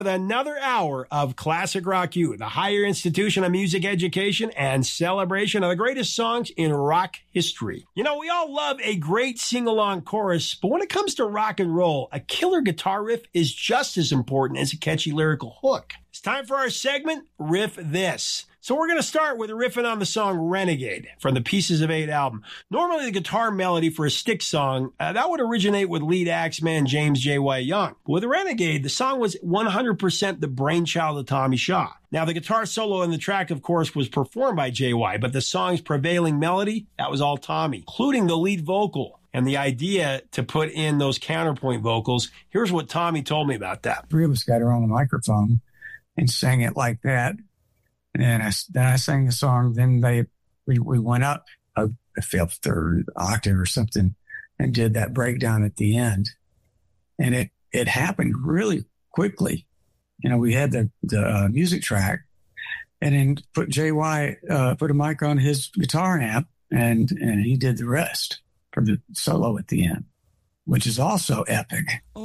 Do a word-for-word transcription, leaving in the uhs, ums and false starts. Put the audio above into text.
with another hour of Classic Rock U, the higher institution of music education and celebration of the greatest songs in rock history. You know, we all love a great sing-along chorus, but when it comes to rock and roll, a killer guitar riff is just as important as a catchy lyrical hook. It's time for our segment, Riff This. So we're going to start with riffing on the song Renegade from the Pieces of Eight album. Normally the guitar melody for a Styx song, uh, that would originate with lead Axeman James J Y. Young. But with Renegade, the song was one hundred percent the brainchild of Tommy Shaw. Now the guitar solo in the track, of course, was performed by J Y, but the song's prevailing melody, that was all Tommy, including the lead vocal. And the idea to put in those counterpoint vocals, here's what Tommy told me about that. Three of us got her on the microphone and sang it like that. And I, then I sang the song. Then they we, we went up a, a fifth or octave or something and did that breakdown at the end. And it, it happened really quickly. You know, we had the, the uh, music track and then put J Y, uh, put a mic on his guitar amp and, and he did the rest for the solo at the end, which is also epic.